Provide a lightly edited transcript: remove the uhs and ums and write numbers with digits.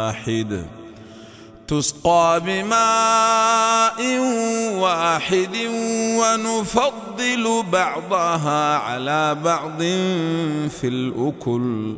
واحد تسقى بماء واحد ونفضل بعضها على بعض في الأكل.